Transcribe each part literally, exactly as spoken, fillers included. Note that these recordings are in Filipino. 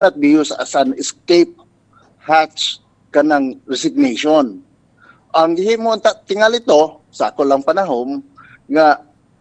not be used as an escape hatch kanang resignation. Ang gihimo ta tingali to sa ako lang panahon nga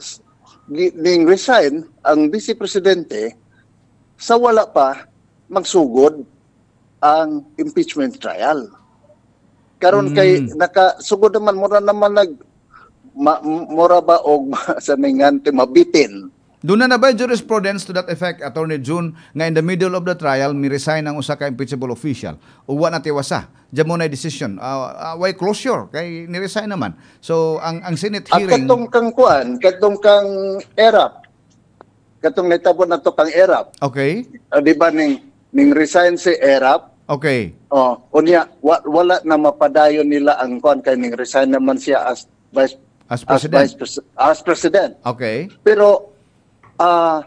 ning resign ang Vice Presidente sa wala pa magsugod ang impeachment trial. Karon mm. kay nakasugod naman mura naman nag ma, mura ba og sa ningante mabitin. Doon na na ba jurisprudence to that effect, Attorney June, nga in the middle of the trial, mi resign ang usa ka impeachable official. O wa na tiwasa. Diyan mo na decision. Uh, uh, why closure? Kay ni-resign naman. So, ang ang Senate hearing... At katong kang kuan, katong kang erap, katong naitabo na to kang erap. Okay. Uh, di ba ning, ning resign si erap? Okay. Oh, unya, wa, wala na mapadayon nila ang kuan, kay ning resign naman siya as vice as president. As, vice, as president. Okay. Pero, Uh,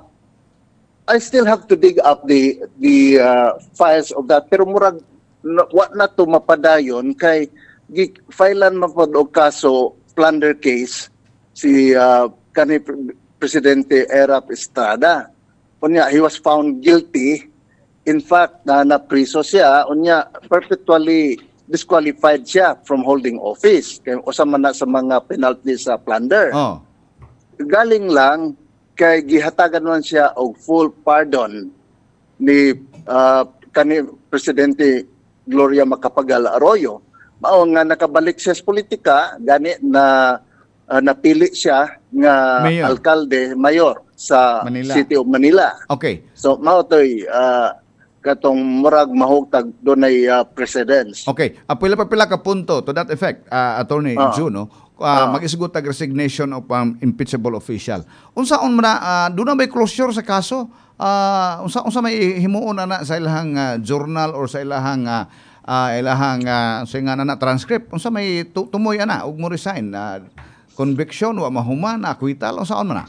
I still have to dig up the the uh, files of that. Pero murag no, what na to mapadayon kay filean man pod og kaso plunder case si uh, kanhi Presidente Erap Estrada. Unya he was found guilty. In fact, na napriso siya, unya perpetually disqualified siya from holding office. Kay usa man na sa mga penalties sa plunder. Oh. Galing lang kay gihatagan man siya og full pardon ni uh, kani Presidente Gloria Macapagal Arroyo. Mao nga nakabalik siya sa politika gani na uh, napili siya nga mayor. alkalde mayor sa Manila. City of Manila. Okay. So mao toy uh, katong murag mahugtag dunay uh, precedence. Okay. Apila pa pila ka punto to that effect, uh, Attorney uh, June, no? Uh, uh, mag-isgot tag resignation of um, impeachable official. Unsaon man uh, doon na may closure sa kaso? Uh, unsa unsa may himuon ana sa ilahang uh, journal or sa ilahang uh, uh, ilahang uh, sa nga na transcript? Unsa may tumoy ana ug mo resign? Uh, conviction wa mahuman, acquittal unsaon man na?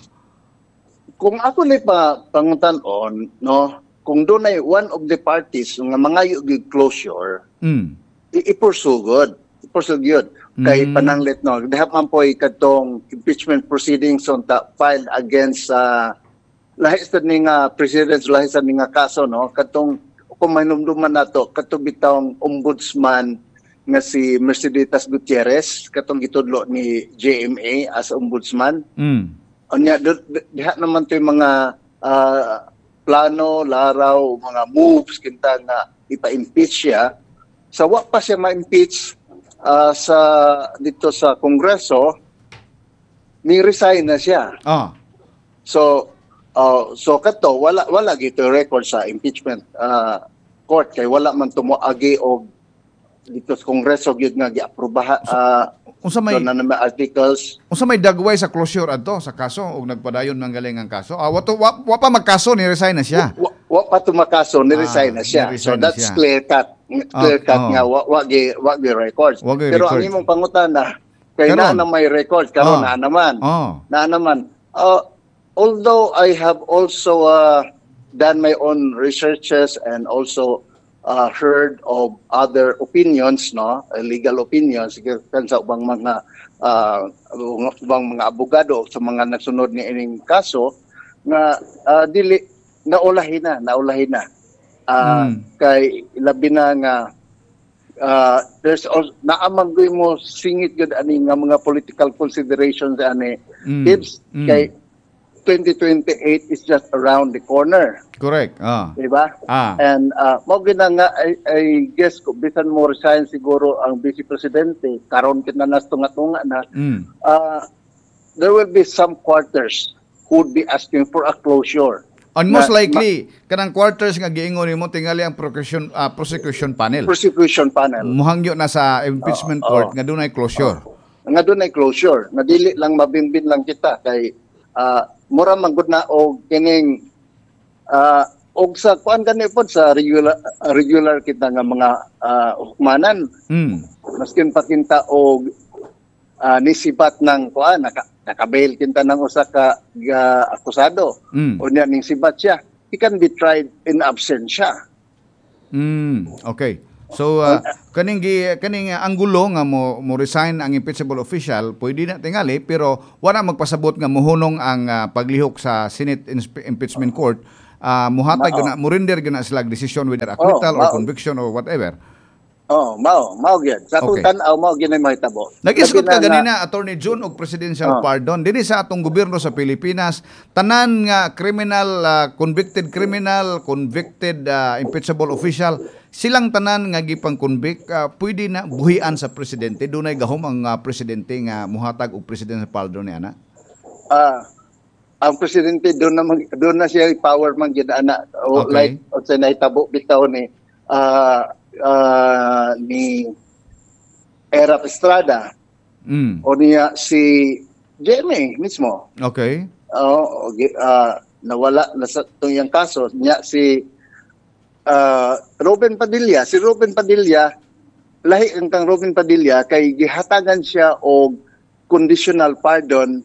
Kung ako ni pa pangutan-on, no, kung doon ay one of the parties nga mangayo gyud closure, mm. i-pursugod, i-pursugod. Kay mm. pananglit no dahap man po katong impeachment proceedings on ta filed against uh, lahi sa ning uh, president lahi sa ning kaso no katong kung mainumduman nato katong bitawng ombudsman nga si Mercedes Gutierrez katong gitudlo ni J M A as ombudsman. Mm. Unya diha naman to yung mga uh, plano, laraw, mga moves kinta nga ipa-impeach siya. Sa wa pa siya ma-impeach Uh, sa dito sa Kongreso ni resign na siya. Ah. So uh, so kato wala wala gito record sa impeachment uh, court kay wala man tumuagi og dito sa Kongreso gyud nga giaprobaha uh, unsa may na naman articles. Unsa may dagway sa closure adto sa kaso og nagpadayon man galing ang kaso? Ah, wa, to, wa, wa pa magkaso ni resign na siya. Wa, wa pa tumakaso ni resign ah, na siya. So that's siya. clear cut. Clear cut oh, oh. nga wa wa gi wa gi records. Wa gi Pero record. Ang imong pangutana kay na na may records karon oh. na naman. Oh. Na naman. Uh, although I have also uh, done my own researches and also uh, heard of other opinions, no, legal opinions kan sa ubang mga uh, ubang mga abogado sa mga nagsunod ni ining kaso nga uh, dili naulahin na, naulahin na. Uh, mm. Kay labi na nga uh, there's also naamang mo singit gud ani nga mga political considerations ani mm. tips mm. kay twenty twenty-eight is just around the corner. Correct. Ah. Diba? Ah. And uh, mo gina nga I, I guess ko bisan mo resign siguro ang Vice Presidente karon kita nas tunga-tunga na mm. uh, there will be some quarters who would be asking for a closure. And most na, likely, ma- kanang quarters nga giingon nimo tingali ang prosecution uh, prosecution panel. Prosecution panel. Muhangyo na sa impeachment uh, court uh, nga dunay closure. Uh, nga dunay closure. Nga dili lang mabimbin lang kita kay uh, mura man gud na og kining uh, og sa kuan gani pod sa regular uh, regular kita nga mga uh, hukmanan. Mm. Maskin pakinta og uh, nisibat ng kuan naka nakabail kinta ng usa ka uh, akusado mm. o niya ning sibat siya, he can be tried in absentia. Mm, okay. So uh, kaning gi kaning anggulo nga mo mo resign ang impeachable official pwede na tingali pero wala magpasabot nga mohunong ang uh, paglihok sa Senate Impeachment Court uh, muhatag gina murinder gina sila decision whether acquittal oh, or conviction or whatever. Oh, mao, mao gyud. Sa akong Okay. tan-aw mao gyud mahitabo. Nag-isgot ka na- ganina Attorney June og presidential Oh. pardon dinhi sa atong gobyerno sa Pilipinas, tanan nga criminal uh, convicted criminal, convicted uh, impeachable official, silang tanan nga gipang convict uh, pwede na buhian sa presidente. Dunay gahom ang uh, presidente nga muhatag og presidential pardon niya na. Ah, ang presidente doon na mag- doon na siya power man gyud ana. O, Okay. Like o sa nahitabo bitaw ni ah ah, ni Erap Estrada Mm. o niya si Jemmy mismo. Okay. Oh, okay, ah, nawala na sa tuyang kaso niya si ah, Robin Padilla. Si Robin Padilla, lahi ang kang Robin Padilla kay gihatagan siya og conditional pardon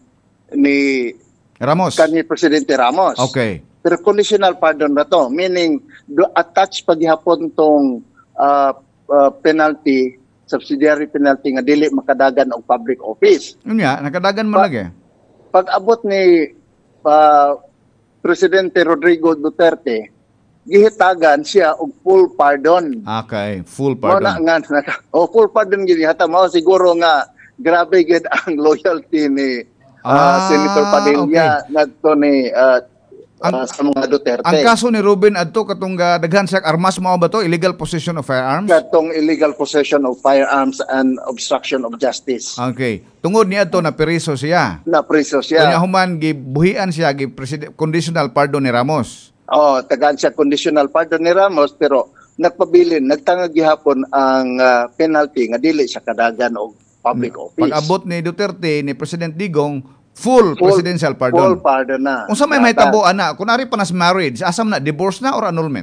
ni Ramos. kanhi Presidente Ramos. Okay. Pero conditional pardon na to, meaning do attach paghihapon tong ah, ah, penalty, subsidiary penalty nga dili makadagan og public office. Unya, nakadagan man Pa- lagi. Pag abot ni ah, Presidente Rodrigo Duterte, gihitagan siya og full pardon. Okay, full Mao na pardon. nga naka- oh, full pardon gid hata mao siguro nga grabe gid ang loyalty ni Ah, ah, Senator Padilla ngadto ni ah, ah, sa mga Duterte. Ang kaso ni Ruben adto katong uh, daghan siya armas mao ba to? Illegal possession of firearms? Katong illegal possession of firearms and obstruction of justice. Okay. Tungod niya adto na periso siya. Na preso Kunya siya. human gibuhian siya gi president conditional pardon ni Ramos. Oh, tagaan siya conditional pardon ni Ramos pero nagpabilin, nagtangag gihapon ang ah, penalty nga dili siya kadagan og public office. Pag-abot ni Duterte ni President Digong full, Full- presidential Full pardon. pardon na. Unsa may mahitabo ana? Kunari pa nas marriage, asam na divorce na or annulment?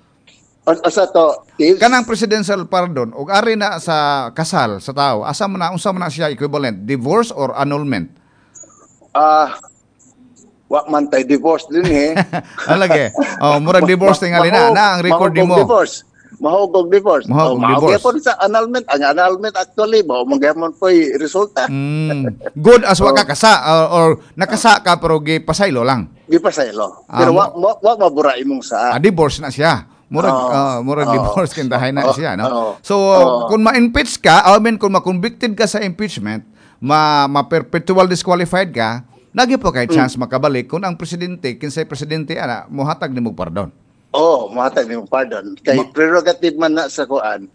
O- Asa to, Tips? Kanang presidential pardon ug ari na sa kasal sa tao, asam na unsa man na siya equivalent, divorce or annulment? Ah, wa man tay divorce din eh. Alage. Oh, murag divorce tingali na. Na ang record mahugog mo. Divorce. Mahugog divorce. Mahugog oh, divorce. Mahugog sa annulment. Ang annulment actually, mao magyamon po yung resulta. Mm, good as wa ka kasa or, or nakasa ka pero gipasaylo lang. Di pa sa ilo. Ah, Pero mo- wa, wa, wa mabura imong Ah, sa... divorce na siya. Murag Oo. ah, murag Oo. divorce kintahay na Oo. siya, no? Oo. So Oo. kung ma-impeach ka, I mean kung ma-convicted ka sa impeachment, ma ma-perpetual disqualified ka, lagi po kay chance makabalik kung ang presidente, kinsay presidente ana, mohatag nimo pardon. Oo, oh, matag ni pardon. Kay Ma- prerogative man na sa kuan.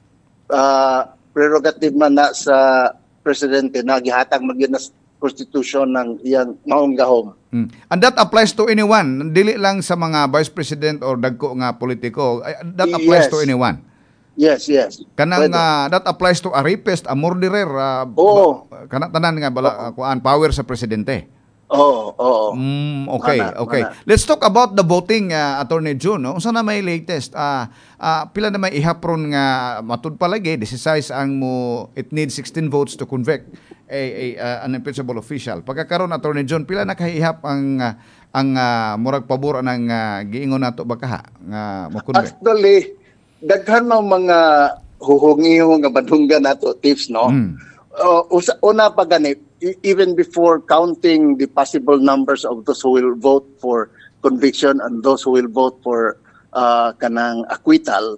ah prerogative man na sa presidente na gihatag man gyud na sa constitution ng iyang maong gahom. Mm. And that applies to anyone, dili lang sa mga vice president or dagko nga politiko. Ay, That applies Yes. to anyone. Yes, yes. Kanang Pwede. ah, that applies to a rapist, a murderer, uh, Oo. kana tanan nga bala ah, kuan power sa presidente. Oo, oo. Mm, okay, Mana, okay. mana. Let's talk about the voting, uh, Attorney June. No? Unsa na may latest? Ah, ah, pila na may ihapron nga matud palagi, decisize ang mo, it needs sixteen votes to convict a, a, uh, an impeachable official. Pagkakaroon, Attorney June, pila na kahihap ang ah, ang ah, murag pabor ng uh, giingon nato bakaha nga mo convict? Actually, daghan man mga huhungiho nga badunggan nato tips, no? Mm. Uh, usa, una pa gani, e- even before counting the possible numbers of those who will vote for conviction and those who will vote for uh, kanang acquittal,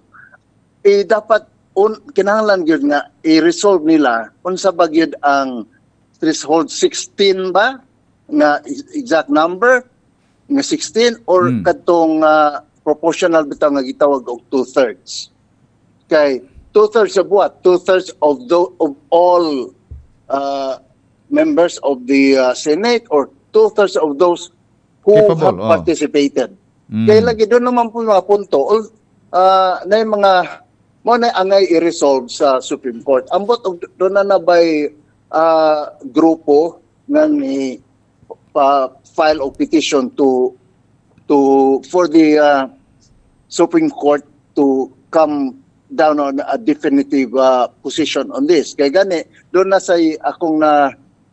eh dapat un, kinahanglan gyud nga i-resolve nila unsa ba gyud ang threshold sixteen ba nga e- exact number nga sixteen or Mm. katong uh, proportional bitaw nga gitawag og two-thirds. Kay two-thirds of what? Two-thirds of tho- of all uh, members of the uh, Senate or two-thirds of those who Capable, have oh. participated. Mm. Kaya lagi doon naman po mga punto, all, uh, na yung mga mo na angay i-resolve sa Supreme Court. Ambot og doon na nabay uh, grupo nga ni uh, file of petition to to for the uh, Supreme Court to come down on a definitive uh, position on this. Kaya gani, doon na sa akong na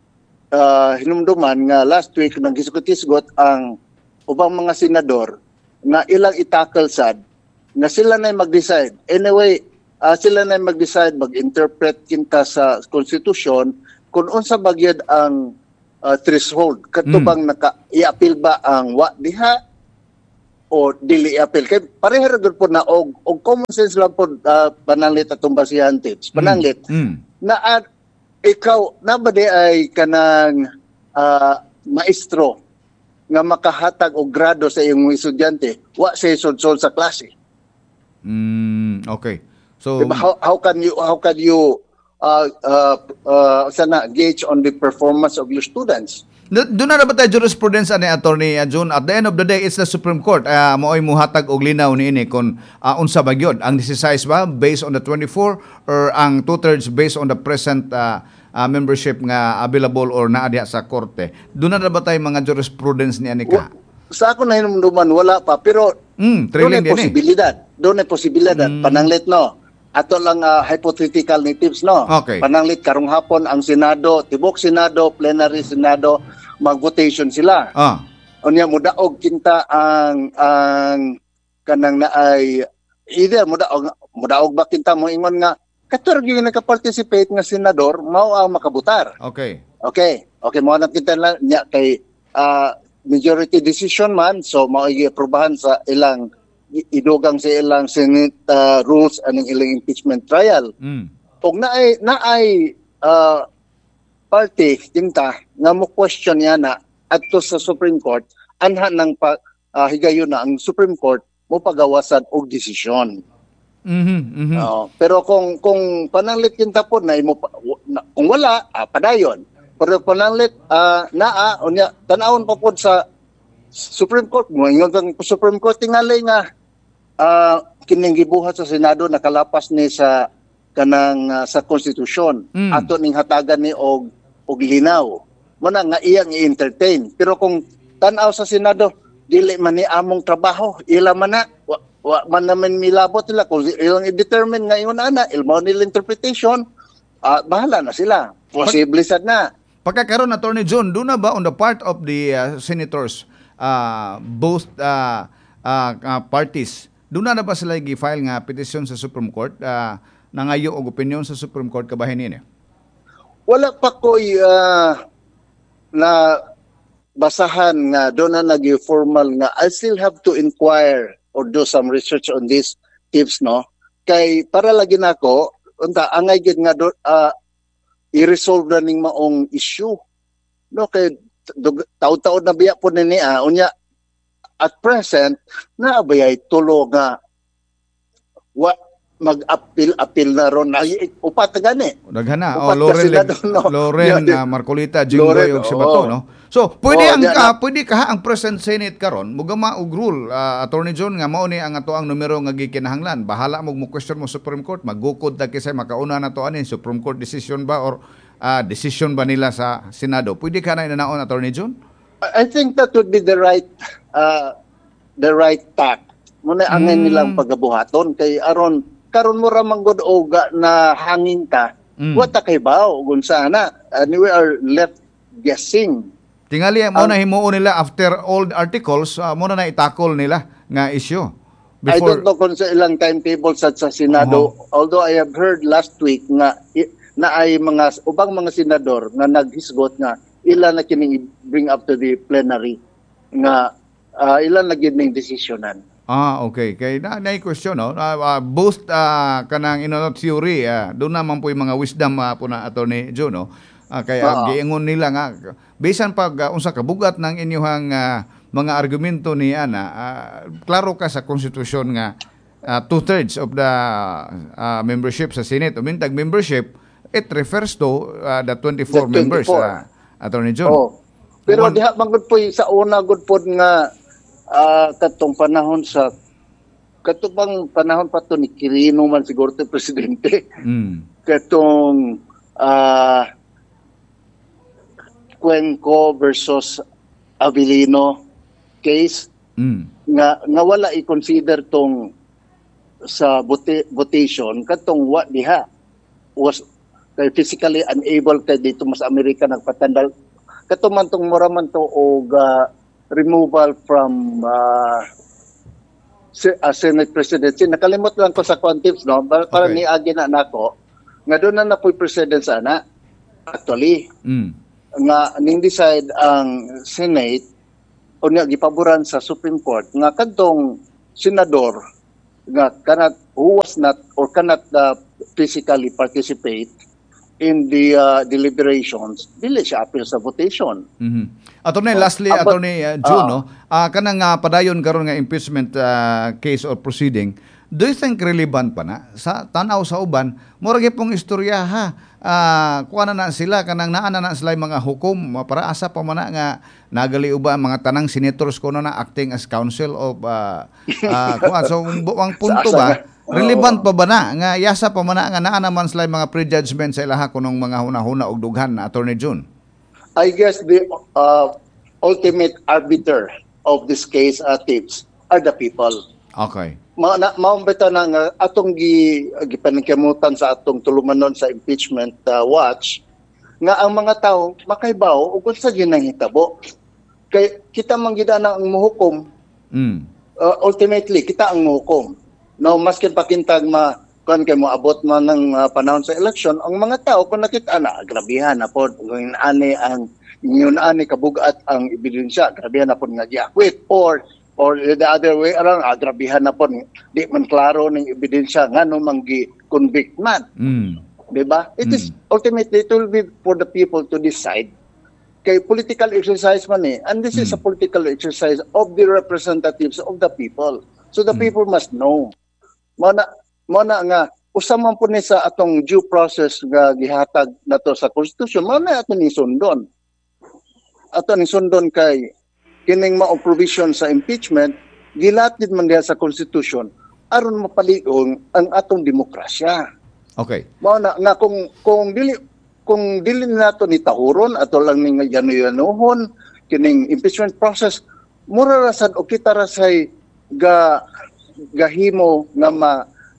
uh, hinumduman nga last week nang gisgot-isgot ang ubang mga senador na ilang itakal sad na sila na mag-decide. Anyway, uh, sila na mag-decide, mag-interpret kinta sa Constitution kung unsa bagyad ang uh, threshold. Katubang mm. naka i-appeal ba ang wa diha o dili apil kay pareha ra gud po na og og common sense lang po uh, pananglit atong basihan tips pananglit mm. Mm. na uh, ikaw na ba di ay kanang uh, maestro nga makahatag og grado sa iyong estudyante wa say sud-sud sa klase. Mm, okay. So diba, how how can you how can you uh, uh, uh, sana gauge on the performance of your students? Doon na ba tayo jurisprudence ani Attorney June? At the end of the day, it's the Supreme Court. Uh, Mao'y muhatag og linaw ni ini kung uh, unsa ba gyud ang decisize ba based on the twenty-four or ang two-thirds based on the present uh, uh, membership nga available or naa diha sa korte. Doon na ba tayo mga jurisprudence ni ani ka? Sa ako na hinumduman, wala pa. Pero mm, doon ay posibilidad. Eh. Doon ay posibilidad. Mm. Pananglit, no? Ato lang uh, hypothetical ni tips, no? Okay. Pananglit, karong hapon, ang Senado, tibok Senado, plenary Senado, mag-votation sila. Ah. O niya, mudaog kinta ang ang kanang na ay either mudaog, mudaog ba kinta mo ingon nga, katur yung naka-participate nga senador, mao ang makabutar. Okay. Okay. Okay, mo na kita lang niya kay uh, majority decision man, so mao-i-aprobahan sa ilang idugang sa ilang Senate uh, rules aning ilang impeachment trial. Mm. Ug naay naay uh, party kinta nga mo question niya na adto sa Supreme Court anha nang pa, uh, higayon na ang Supreme Court mo pagawasan og desisyon. Mhm. Mhm. Uh, pero kung kung pananglit kinta po na imo na, kung wala ah, padayon. Pero pananglit uh, naa unya tan-awon pa pod sa Supreme Court mo ingon kang Supreme Court tingali nga uh, kining gibuhat sa Senado nakalapas ni sa kanang uh, sa konstitusyon. Mm. Ato ning hatagan ni og og linaw. Muna nga iyang i-entertain. Pero kung tan-aw sa Senado, dili man ni among trabaho, ila man na, wa, wa man naman milabot nila. Kung ilang i-determine nga yun na, ilmaw nila interpretation, uh, bahala na sila. Posible sad na. Pagkakaroon, Attorney John, doon na ba on the part of the uh, senators, uh, both uh, uh, uh, parties, doon na ba sila i-file nga petition sa Supreme Court, uh, nangayo og opinion sa Supreme Court kabahin niya? Wala pa ko uh, na basahan nga doon na nag-formal nga. I still have to inquire or do some research on these tips, no? Kay para lagi na ako, unta angay gid nga do, uh, i-resolve na ning maong issue. No, kay taud-taud na biya po ni niya. Unya, at present, naabayay tulo nga wa mag-appeal-appeal na ron. Ay, upat gani. Naghana. O, Loren, na doon, no? Loren uh, Marcolita, Jinggoy, o Sibato, no? So, pwede oh, ang ka, pwede ka ang present Senate karon mugama og rule, uh, Attorney John, nga mao ni ang ato ang numero nga gikinahanglan. Bahala mo mo question mo Supreme Court, maggukod ta kisay makauna na to ani Supreme Court decision ba or uh, decision ba nila sa Senado. Pwede ka na inanaon, Attorney John? I think that would be the right uh, the right tack. Muna mm. angay nilang pagabuhaton kay aron karon mo ra manggod oga na hangin ka. Mm. Wa ta kay bao kun sana. And we are left guessing. Tingali mo um, na himuon nila after all the articles, uh, mo na itakol nila nga issue. Before... I don't know kung sa ilang timetable sa, sa Senado. Uh-huh. Although I have heard last week nga na ay mga ubang mga senador nga naghisgot nga ilan na kining bring up to the plenary nga uh, ilan na gid ning desisyonan. Ah, okay. Kay na na question no. Uh, uh, both uh, kanang ino theory, uh, doon naman po yung mga wisdom uh, po na Attorney Joe no. Uh, kaya uh, giingon nila nga bisan pag uh, unsa ka bugat ng inyong uh, mga argumento ni ana, uh, klaro ka sa konstitusyon nga uh, two-thirds of the uh, membership sa Senate, o mintag membership, it refers to uh, the twenty-four the members, uh, Attorney John. Oh. Pero One, diha magud po sa una gud pod nga Uh, katong panahon sa katubang panahon pa to ni Quirino man siguro to presidente. Mm. Katong uh, Cuenco versus Abilino case mm. nga nga wala i-consider tong sa vote, votation katong wa diha was kay physically unable kay dito mas Amerika nagpatandal katuman tong moraman to og uh, removal from uh, uh, Senate presidency. Nakalimot lang ko sa quantities, no? Para, para okay. Niagi na nako nga doon na napoy president sana actually mm. nga ning decide ang Senate unya gipaboran sa Supreme Court nga kadtong senador nga cannot who was not or cannot uh, physically participate in the uh, deliberations, dili siya appeal sa votation. Mm-hmm. Attorney, oh, lastly, uh, Attorney uh, June, uh, no, uh, kanang uh, padayon karon nga impeachment uh, case or proceeding, do you think relevant pa na sa tanaw sa uban mura gyud pong istorya ha, uh, kuha na na sila kanang naa na na sila mga hukom para asa pa man na nga nagali uba mga tanang senators kuno na acting as counsel of uh, uh, kuha so ang punto ba relevant pa ba na nga yasa pa man na nga naa naman sila mga prejudgment sa ilaha kunong mga hunahuna og dughan na Attorney June? I guess the uh, ultimate arbiter of this case, uh, tips, are the people. Okay. Ma na maumbita na nga atong gi gipaningkamutan sa atong tulumanon sa impeachment uh, watch nga ang mga tao makaibaw ug unsa ginang hitabo kay kita man gid na ang muhukom. Mm. Uh, ultimately kita ang muhukom. No, maskin pakintag ma kan kay mo abot man ng uh, panahon sa election, ang mga tao kung nakita na agrabihan na pod ng ani ang inyon ani kabugat ang ebidensya, agrabihan na pod nga giakwit or or the other way around, agrabihan na po, di man klaro ng ebidensya nga nung mangi-convict man. Mm. Diba? It mm. is, ultimately, it will be for the people to decide. Kay political exercise man eh, and this mm. is a political exercise of the representatives of the people. So the mm. people must know. Muna, muna nga, usaman po ni sa atong due process nga gihatag na to sa Constitution, muna ato ni sundon. Ato ni sundon kay kining maong provision sa impeachment, gilatid man diha sa Constitution aron mapaligong ang atong demokrasya. Okay. Mao na nga kung kung dili kung dili nato ni tahuron ato lang ning yano-yanuhon kining impeachment process, mura ra sad o kita ra say ga gahimo nga ma,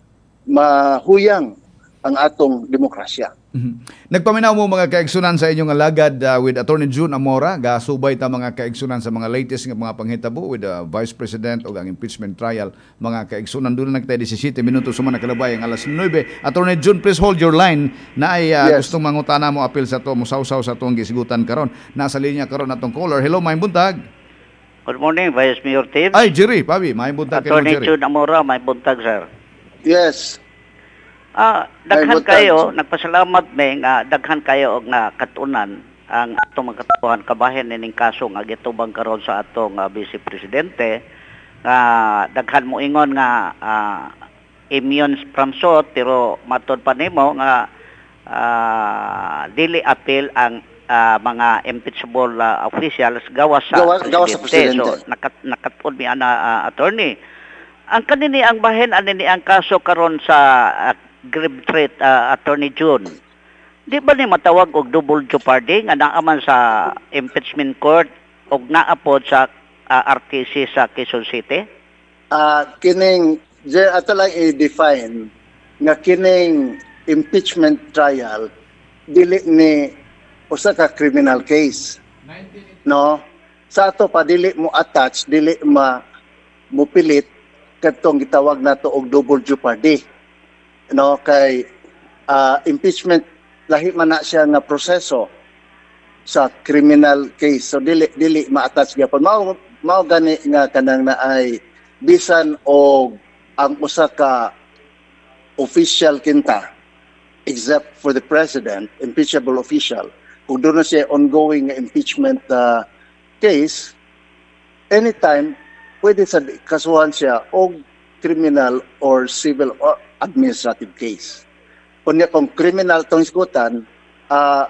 mahuyang ang atong demokrasya. Mm-hmm. Nagpaminaw mo mga kaigsunan sa inyong alagad uh, with Attorney June Amora, gasubay ta mga kaigsunan sa mga latest nga mga panghitabo with the uh, Vice President o ang impeachment trial. Mga kaigsunan doon nagtay seventeen minutos suma nakalabay ang alas nine. Attorney June, please hold your line na ay uh, yes. Gustong mangutana mo apil sa to, musawsaw sa tuong gisigutan karon. Nasa linya karon atong caller. Hello, may buntag. Good morning, Vice Mayor Tibbs. Ay, Jerry, Pabi, may buntag. Attorney June Amora, may buntag, sir. Yes. Ah, daghan kayo, nagpasalamat may nga daghan kayo og nga katunan ang atong mga katuhan kabahin nining kaso nga gitubang karon sa atong uh, Vice Presidente nga uh, daghan mo ingon nga uh, immune from suit pero matod pa nimo nga uh, dili appeal ang uh, mga impeachable uh, officials gawas sa gawas, gawas sa Presidente. So nakat nakatun mi ana uh, attorney. Ang kanini ang bahin anini ang kaso karon sa uh, grave threat, uh, Attorney June. Di ba ni matawag og double jeopardy nga naaman sa impeachment court og naapod sa uh, R T C sa Quezon City? Uh, kining, ato lang i-define nga kining impeachment trial dili ni usa ka criminal case. No? Sa ato pa dili mo attach, dili ma mupilit kadtong gitawag nato og double jeopardy. No, kay uh, impeachment lahi man na siya nga proseso sa criminal case, so dili dili ma-attach gyapon. Mao mao gani nga kanang naay bisan og ang usa ka official kinta except for the president, impeachable official, kung doon na siya ongoing impeachment uh, case, anytime pwede sa kasuhan siya og criminal or civil or administrative case. Kunya kung criminal tong isgutan, uh,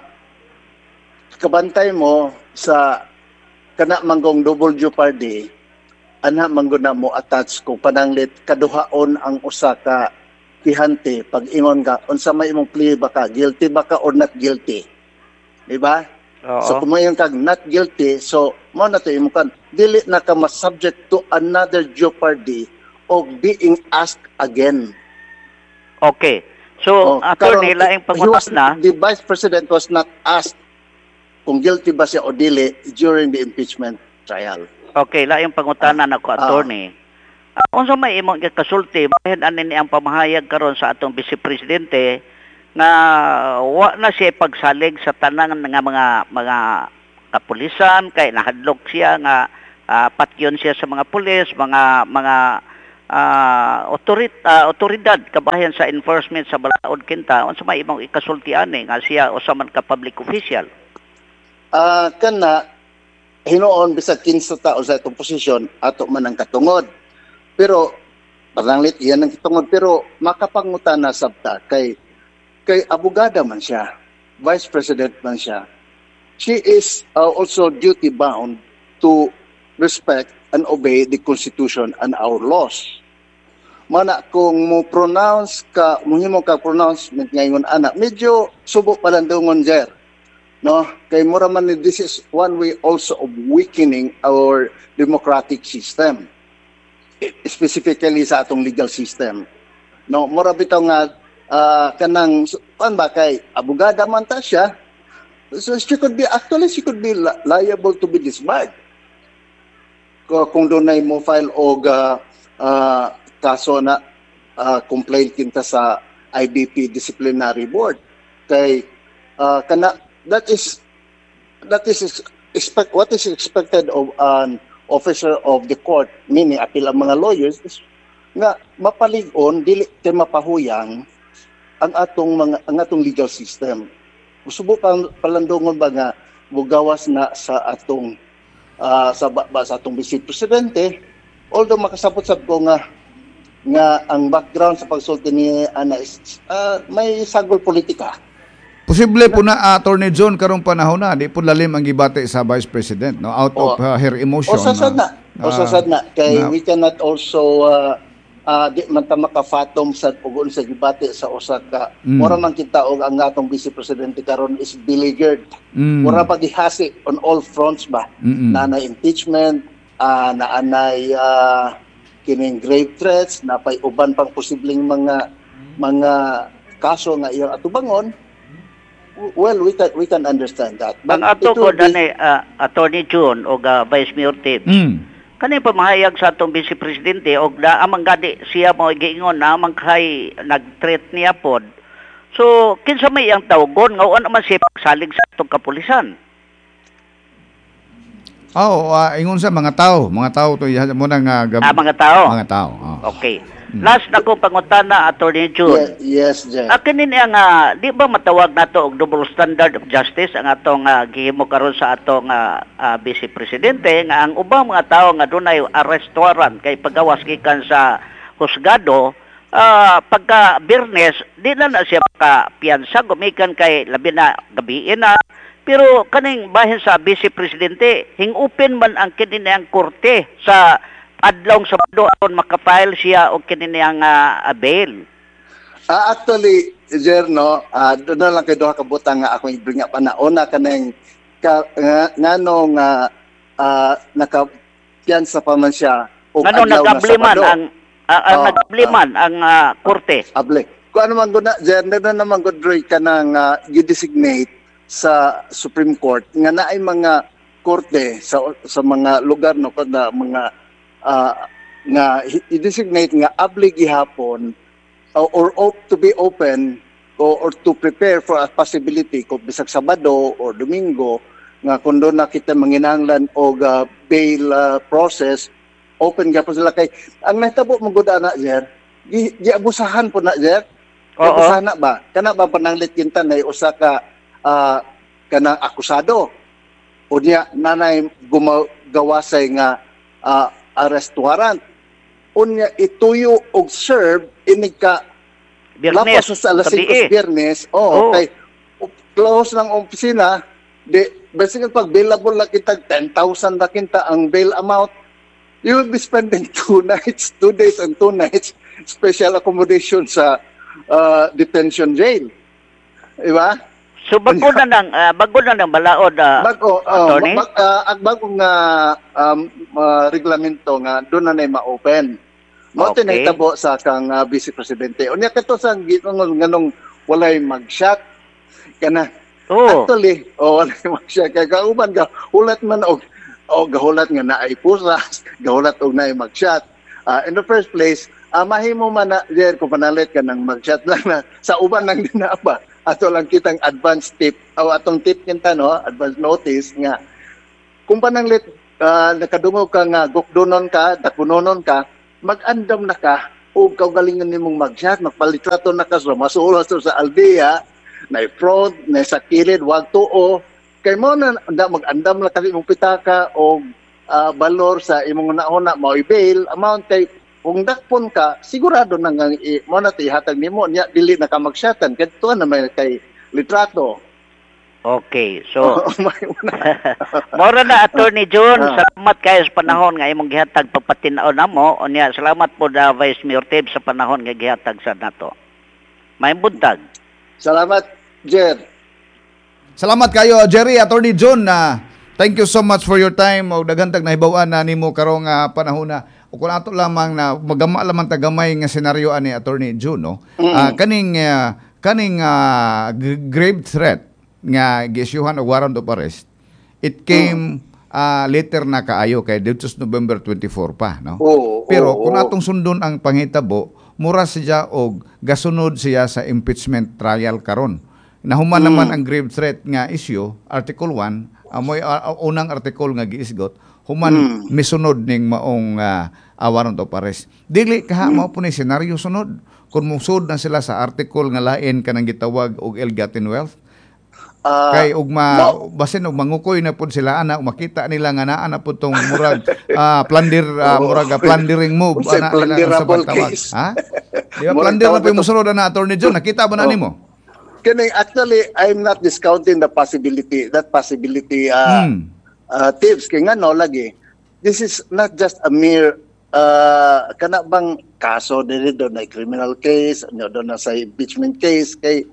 kabantay mo sa kana manggong double jeopardy, anha mangguna mo attach kung pananglit kaduhaon ang usa ka pihante pag ingon ka unsa may imong plea ba ka, guilty ba ka or not guilty. Di ba? Oo. So kung mayon kag not guilty, so mo na to imong kan dili na ka mas subject to another jeopardy of being asked again. Okay. So, oh, attorney, laing pagutas na. The Vice President was not asked kung guilty ba siya o dili during the impeachment trial. Okay, laing pangutanan uh, ako, attorney. Uh, uh, unsa may imong kasulti, bahin anin ang pamahayag karon sa atong Vice Presidente nga wa na siya pagsalig sa tanang nga mga mga kapulisan kay nahadlok siya nga uh, patyon siya sa mga pulis, mga mga uh, otorit uh, otoridad kabahin sa enforcement sa balaod kinta unsa may imong ikasulti ani nga siya usa man ka public official. Ah uh, kana hinuon bisag kinsa taon sa itong posisyon ato man ang katungod. Pero paranglit iyan ang katungod pero makapangutana sabta kay kay abogada man siya, vice president man siya. She is uh, also duty bound to respect and obey the Constitution and our laws. Mana kung mo pronounce ka, muhimo ka pronouncement ngayon anak, medyo subo palandungon jer. No, kay mura man this is one way also of weakening our democratic system. Specifically sa atong legal system. No, mura bitaw nga uh, kanang pan ba kay abogada man ta siya. So she could be, actually she could be li liable to be disbarred. Kung doon ay mo file og uh, uh, kaso na uh, complaint kinta sa I B P disciplinary board. Kay uh, kana that is that is expect what is expected of an officer of the court, meaning apil ang mga lawyers is nga mapalig-on dili kay mapahuyang ang atong mga ang atong legal system. Subukan palandungon ba nga mugawas na sa atong uh, sa ba, ba sa atong vice presidente, although makasabot sab ko nga nga ang background sa pagsulti ni ana is uh, may sagol politika. Posible po na uh, Attorney John karong panahon na di po lalim ang gibate sa Vice President no out o, of uh, her emotion. O sasad na. Uh, o sasad na kay na, we cannot also uh, uh, di man ta makafatom sa pugon sa gibate sa usa ka mm. mura man kita og ang atong Vice Presidente karon is beleaguered. Mm. Mura pa gihasi on all fronts ba. Mm-mm. Na na impeachment, uh, na anay uh, kining grave threats, na pay uban pang posibleng mga mga kaso nga iyang atubangon. Well, we can we can understand that. But ang ato ko be... dani uh, Attorney June o uh, Vice Mayor Tibbs. Mm. Kani pamahayag sa atong Vice Presidente og na amang gadi siya mo giingon na amang kay nag-threat niya pod. So kinsa may iyang tawgon nga ano man siya salig sa atong kapulisan. Oh, uh, ingon sa mga tao, mga tao to mo nang uh, gab- ah, mga tao. Mga tao. Oh. Okay. Last na ko pangutana, Attorney June. Yes, yes, Jen. Akin ini ang, uh, di ba matawag nato og double standard of justice ang atong uh, gihimo karon sa atong uh, uh, Vice Presidente nga ang ubang mga tao nga dunay arrest warrant kay pagawas gikan sa husgado, uh, pagka Biyernes, di na na siya makapiyansa, gumikan kay labi na gabi na. Pero kaning bahin sa Vice Presidente, hing-open man ang kininiyang korte sa adlong Sabado aron makafile siya og kininiyang uh, bail. Uh, actually, Jerno, uh, doon na lang kay duha ka butang nga akong ibring pa na una kanang ka, uh, nganong uh, uh, nakapiyansa pa man siya og adlaw na Sabado. Ang uh, uh, uh, nagabliman uh, ang uh, korte. Able. Kung ano man guna, Jerno, na naman gudroy ka nang uh, i-designate sa Supreme Court nga naay mga korte sa sa mga lugar no kada mga Uh, nga i-designate nga abli gihapon uh, or op to be open or, or to prepare for a possibility kung bisag Sabado or Domingo nga kung doon na kita manginahanglan og uh, bail uh, process open gapon sila kay ang nahitabo mong guda na Jer giabusahan po na Jer abusahan na ba kana ba pananglit kinta na usa ka uh, kanang akusado o niya nanay gumagawasay nga uh, arrest warrant. Unya ituyo og serve ini ka Biyernes sa alas singko Biyernes. Oh, oh. Okay. Close ng opisina. De basically pag bailable na kita ten thousand na kinta ang bail amount. You will be spending two nights, two days and two nights special accommodation sa uh, detention jail. Diba? So bago na nang uh, bago na nang balaod uh, bago uh, mag, uh, ang bagong uh, um, uh, reglamento nga doon na nay ma-open. Mo okay. Tinahitabo sa kang uh, Vice Presidente. Unya kato sa gitong nganong walay mag-shot kana. Oh. Actually, oh walay mag-shot kay kauban ka hulat man og og gahulat nga naay pusas, gahulat og naay mag-shot. Uh, in the first place, uh, mahimo man na der ko panalit ka nang mag-shot lang na sa uban nang dinaba. Ato lang kitang advance tip o atong tip kinta no advance notice nga kung pananglit uh, nakadungog ka nga gukdonon ka, dakunonon ka, mag-andam na ka o kaugalingan nimong mag-chat, magpalitrato na ka sa masulas sa aldeya, na fraud, na sa kilid, wag tuo. Kay mo na, na mag-andam na kasi mong pitaka o uh, balor sa imong nauna, mao'y bail, amount kay kung dakpon ka, sigurado na nga, mo na tihatag nimo niya, dili na ka mag-shatan, kaya ito na may kay litrato. Okay, so, mora na, Attorney June, uh, salamat kayo sa panahon nga imong gihatag pagpatinaw na mo, o niya, salamat po na Vice Mayor Tib sa panahon nga gihatag sa nato. May buntag. Salamat, Jer. Salamat kayo, Jerry, Attorney June, na uh, thank you so much for your time, o daghantag na hibawan na nimo karong uh, panahon na. O kung ato lamang na magama lamang tagamay nga senaryo ani Attorney June, no? Mm. Uh, kaning uh, kaning uh, grave threat nga giisyuhan og warrant of arrest, it came mm. uh, later na kaayo kay dito sa November twenty-four pa, no? Oh, pero oh, kung oh. atong sundon ang panghitabo, mura siya og gasunod siya sa impeachment trial karon. Nahuman mm. naman ang grave threat nga issue, Article one, amoy uh, unang article nga giisgot, human mm. misunod ning maong uh, uh, warrant of arrest. Dili kaha mm. mao po ni senaryo sunod kung musud na sila sa article nga lain kanang gitawag og ill-gotten wealth. Uh, kay ug ma no. basin og mangukoy na pud sila ana makita nila nga naa na pud tong murag uh, plunder uh, murag uh, plundering move ana nila sa pagtawag. Ha? Di ba plunder na pud musunod na Attorney John, nakita ba na nimo? Kani actually I'm not discounting the possibility that possibility uh, hmm. uh tips kay ngano lagi. This is not just a mere uh kana bang kaso dili do na criminal case, no do na sa impeachment case kay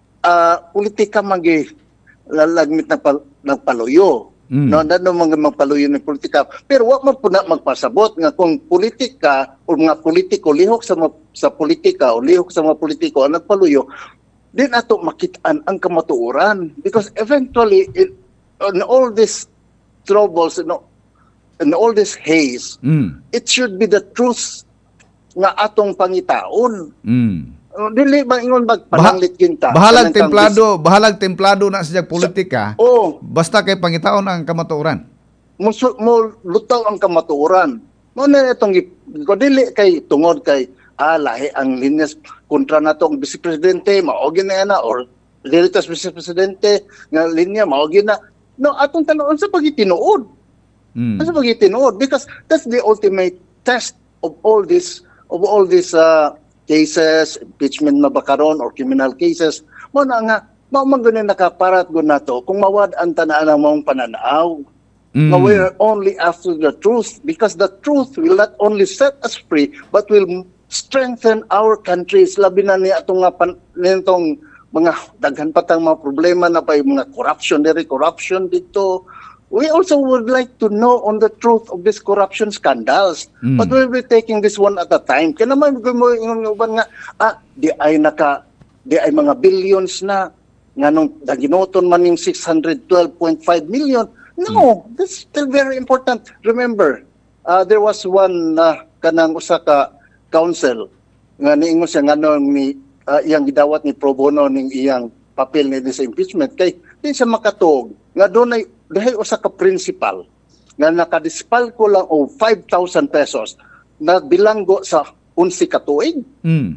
uh politika magi lalagmit na pal, nagpaluyo. Mm. No, nano mga magpaluyo ng politika. Pero wa man puna magpasabot nga kung politika o mga politiko lihok sa sa politika o lihok sa mga politiko ang nagpaluyo, din ato makitaan ang kamatuoran because eventually in, in all these troubles, you know, in all this haze, mm. it should be the truth nga atong pangitaon. Mm. Dili ba ingon magpananglit kinta. Bahalag templado, bahalag templado na sa politika. Oh, basta kay pangitaon ang kamatuoran. Mo mo lutaw ang kamatuoran. Mo na itong ko dili kay tungod kay ah lahi ang linyas kontra nato ang Vice Presidente mao gina na or dili tas Vice Presidente nga linya mao gina. No, atong tanawon sa pagitinuod. Mm. Sa pagitinuod because that's the ultimate test of all this of all these uh, cases, impeachment na bakaron or criminal cases. Mo na nga mao man gunin nakaparat gun nato kung mawad ang tanaan ng mong pananaw. Mm. Now we're only after the truth because the truth will not only set us free but will strengthen our countries. Labi na niya itong nitong mga daghan patang mga problema na pa yung mga corruption, diri corruption dito. We also would like to know on the truth of these corruption scandals. Mm. But we'll be taking this one at a time. Kaya naman mo yung uban nga, ah, di ay naka, di ay mga billions na, nga nung ginoton man yung six hundred twelve point five million. No, mm. that's still very important. Remember, uh, there was one uh, kanang usa ka council nga niingon siya ngano ni uh, iyang gidawat ni pro bono ning iyang papel ni sa impeachment kay din siya makatuog nga dunay dahil usa ka principal nga nakadispal ko lang og five thousand pesos na bilanggo sa unsi ka tuig. Mm.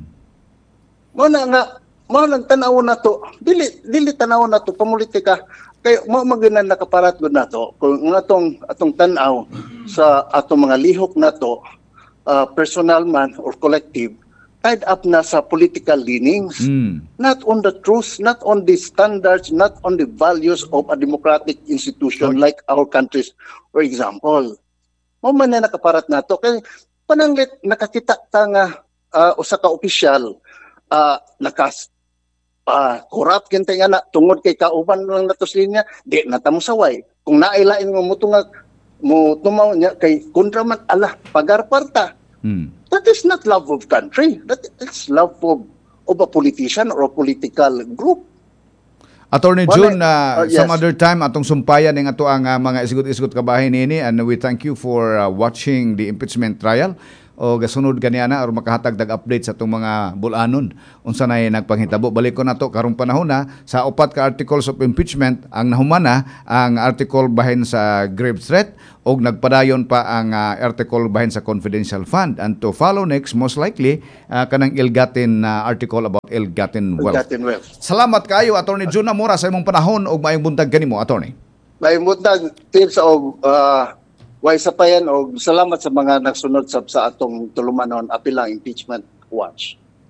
Mo na nga mo lang tan-aw na to dili dili tan-aw na to pamulitika kay mo maginan nakaparat gud nato kung atong atong tan-aw sa atong mga lihok nato uh, personal man or collective tied up na sa political leanings, mm. not on the truth, not on the standards, not on the values of a democratic institution okay. like our countries, for example. Mo man na nakaparat nato kay pananglit nakakita ta nga uh, usa ka opisyal uh, nakas uh, corrupt kintay nga na tungod kay kauban lang natos linya, di na ta mosaway. Kung nailain mo mo tungag mo tumaw niya kay kontra man ala pagarparta. Hmm. That is not love of country. That is love of, of a politician or a political group. Attorney June, uh, uh, yes. some other time atong sumpayan ng ato ang uh, mga isgot-isgot kabahin nini and we thank you for uh, watching the impeachment trial. o gasunod kaniya na or makahatag dag update sa itong mga bulanon unsa nay nagpanghitabo. Balik ko na to karong panahon na sa upat ka articles of impeachment ang nahumana ang article bahin sa grave threat og nagpadayon pa ang uh, article bahin sa confidential fund, and to follow next most likely uh, kanang ill-gotten uh, article about ill-gotten wealth. Ill-gotten wealth. Salamat kayo Attorney Jun Amora sa imong panahon og maayong buntag kanimo, Attorney. Maayong buntag tips og uh, way sa payan og salamat sa mga nagsunod sa, sa atong tulumanon apilang impeachment watch.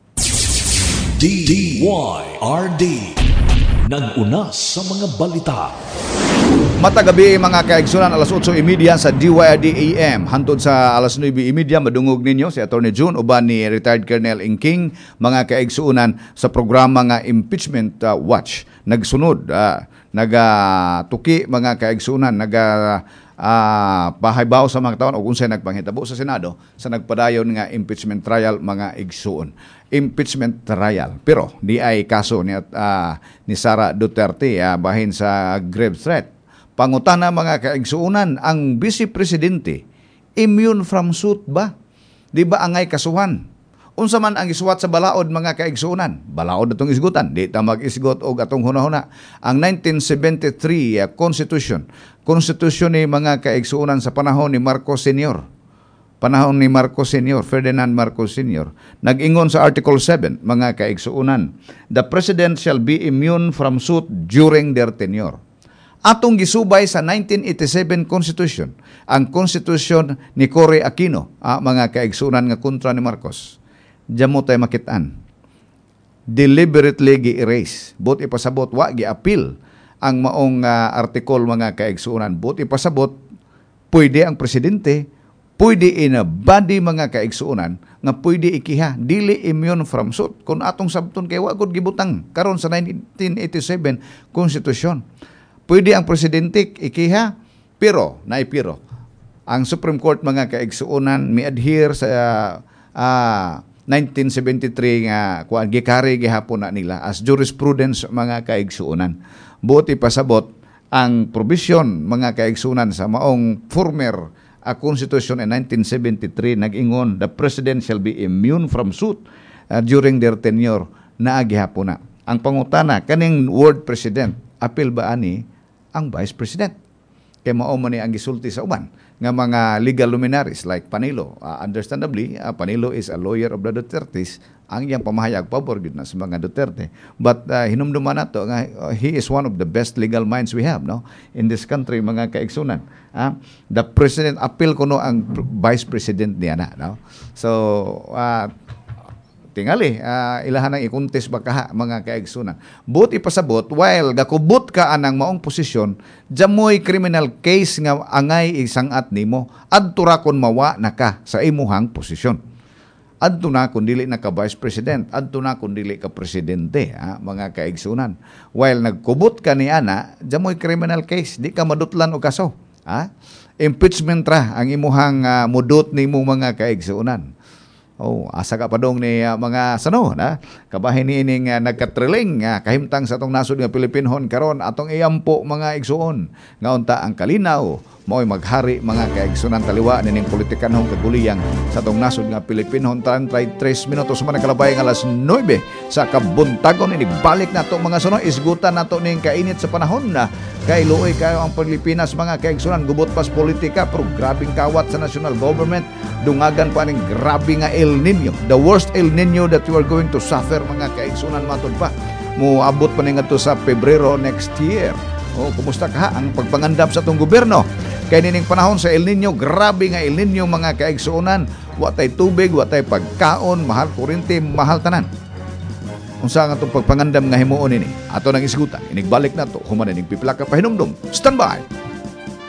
D Y R D nag-una sa mga balita. Matagabi mga kaigsunan, alas otso y media sa D Y R D A M. Hantod sa alas nueve y media, madungog ninyo si Attorney Jun uban ni retired Colonel Ingking, mga kaigsunan sa programa nga Impeachment uh, Watch. Nagsunod, uh, nagatuki mga kaigsunan, naga Uh, pahibaw sa mga taon o kung sa'y nagpanghitabo sa Senado sa nagpadayon nga impeachment trial mga igsuon. Impeachment trial. Pero di ay kaso ni, uh, ni Sara Duterte uh, bahin sa grave threat. Pangutana mga kaigsuunan, ang Vice Presidente immune from suit ba? Di ba angay kasuhan? Unsa man ang isuwat sa balaod mga kaigsuunan? Balaod atong isgutan, di ta mag-isgot og atong hunahuna. Ang nineteen seventy-three uh, Constitution, Constitution ni mga kaigsuunan sa panahon ni Marcos Senior. Panahon ni Marcos Senior, Ferdinand Marcos Senior, nag-ingon sa Article seven mga kaigsuunan, the President shall be immune from suit during their tenure. Atong gisubay sa nineteen eighty-seven Constitution, ang Constitution ni Cory Aquino, ah, mga kaigsuunan nga kontra ni Marcos. Diamo tayo makitaan. Deliberately gi-erase. But ipasabot, wa gi-appeal ang maong uh, article mga kaigsuunan. But ipasabot, pwede ang presidente, pwede inabadi mga kaigsuunan, nga pwede ikiha, dili immune from suit. Kung atong sabton kay wagod gibutang, karon sa nineteen eighty-seven Constitution. Pwede ang presidente ikiha, pero, naipiro, ang Supreme Court mga kaigsuunan, mi-adhere sa uh, uh, nineteen seventy-three nga kuan gikari gihapon na nila as jurisprudence mga kaigsuunan. Buti pasabot ang provision mga kaigsuunan sa maong former a constitution in nineteen seventy-three nag-ingon the president shall be immune from suit uh, during their tenure na gihapon na. Ang pangutana kaning word president apil ba ani ang vice president? Kay mao man ni ang gisulti sa uban nga mga legal luminaries like Panilo. Uh, understandably, uh, Panilo is a lawyer of the Dutertes. Ang iyang pamahayag pabor gyud na sa mga Duterte. But uh, hinumduman nato nga uh, he is one of the best legal minds we have no in this country mga kaigsunan. Uh, the president appeal kuno ang vice president niya na no. So uh, tingali uh, ilahan nang ikuntis baka mga kaigsunan. But ipasabot while gakubot ka anang maong posisyon, jamoy criminal case nga angay isang at nimo, adto ra kon mawa na ka sa imuhang posisyon. Adto na kun dili na ka vice president, adto na kun dili ka presidente, ha, mga kaigsunan. While nagkubot ka ni ana, jamoy criminal case, di ka madutlan og kaso, ha? Impeachment ra ang imuhang uh, mudot nimo mga kaigsunan. Oh, asa ka pa dong ni uh, mga sano na kabahin ni ining uh, nagkatriling uh, kahimtang sa atong nasod nga Pilipinhon karon atong iyampo mga igsuon nga unta ang kalinaw mao'y maghari mga kaigsunan taliwa nining politikanhong kaguliyang sa atong nasod nga Pilipinhon. Thirty-three minutos man kalabay nga alas nueve sa kabuntagon ini balik nato mga sano isgutan nato ning kainit sa panahon na kay luoy kayo ang Pilipinas mga kaigsunan gubot pas politika pero grabing kawat sa national government dungagan pa ning grabe nga El Nino, the worst El Nino that you are going to suffer mga kaigsunan matod pa. Moabot pa ning adto sa Pebrero next year. O kumusta ka ang pagpangandam sa atong gobyerno? Kay nining panahon sa El Nino, grabe nga El Nino mga kaigsunan, wa tay tubig, wa tay pagkaon, mahal kuryente, mahal tanan. Unsa nga atong pagpangandam nga himuon ini? Ato nang isgutan, inigbalik nato human ning pipila ka pahinumdum. Stand by.